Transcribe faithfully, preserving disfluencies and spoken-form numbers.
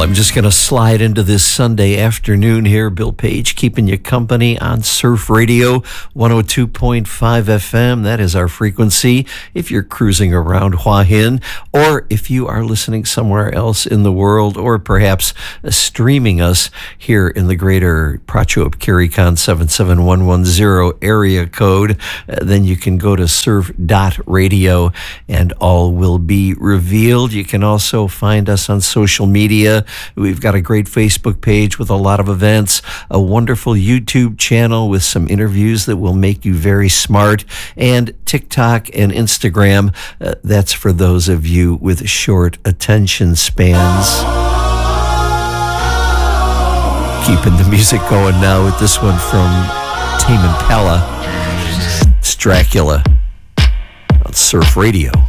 I'm just going to slide into this Sunday afternoon here. Bill Page keeping you company on Surf Radio, one oh two point five F M. That is our frequency if you're cruising around Hua Hin, or if you are listening somewhere else in the world, or perhaps uh, streaming us here in the greater Prachuap Khiri Khan seven seven one one zero area code. Uh, then you can go to surf dot radio and all will be revealed. You can also find us on social media. We've got a great Facebook page with a lot of events, a wonderful YouTube channel with some interviews that will make you very smart, and TikTok and Instagram. Uh, that's for those of you with short attention spans. Keeping the music going now with this one from Tame Impala. It's Dracula on Surf Radio.